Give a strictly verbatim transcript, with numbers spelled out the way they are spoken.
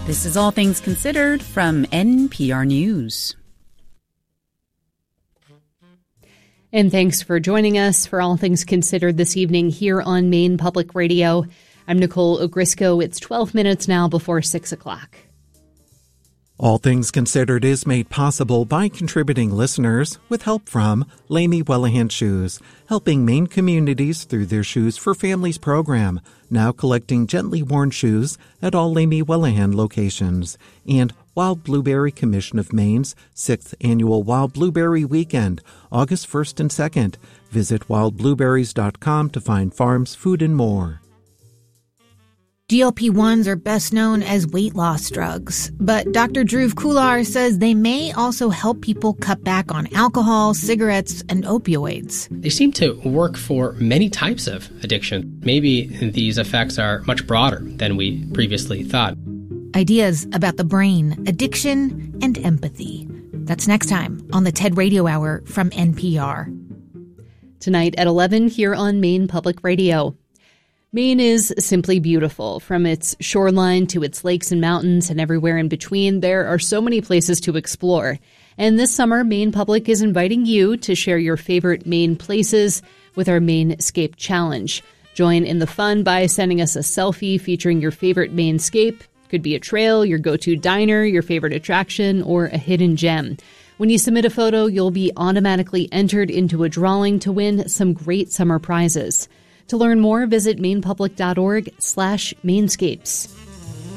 This is All Things Considered from N P R News. And thanks for joining us for All Things Considered this evening here on Maine Public Radio. I'm Nicole Ogrisco. It's twelve minutes now before six o'clock. All Things Considered is made possible by contributing listeners with help from Lamy Wellahan Shoes, helping Maine communities through their Shoes for Families program, now collecting gently worn shoes at all Lamy Wellahan locations, and Wild Blueberry Commission of Maine's sixth Annual Wild Blueberry Weekend, August first and second. Visit wild blueberries dot com to find farms, food, and more. G L P ones are best known as weight loss drugs, but Doctor Dhruv Kular says they may also help people cut back on alcohol, cigarettes, and opioids. They seem to work for many types of addiction. Maybe these effects are much broader than we previously thought. Ideas about the brain, addiction, and empathy. That's next time on the TED Radio Hour from N P R. Tonight at eleven here on Maine Public Radio. Maine is simply beautiful. From its shoreline to its lakes and mountains and everywhere in between, there are so many places to explore. And this summer, Maine Public is inviting you to share your favorite Maine places with our Mainscape Challenge. Join in the fun by sending us a selfie featuring your favorite Mainscape. Could be a trail, your go-to diner, your favorite attraction, or a hidden gem. When you submit a photo, you'll be automatically entered into a drawing to win some great summer prizes. To learn more, visit mainepublic dot org slash mainscapes.